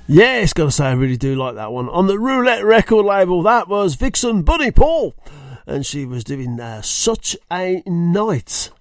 Yes, gotta say I really do like that one. On the Roulette record label, that was Vixen Bunny Paul, and she was doing Such a Night.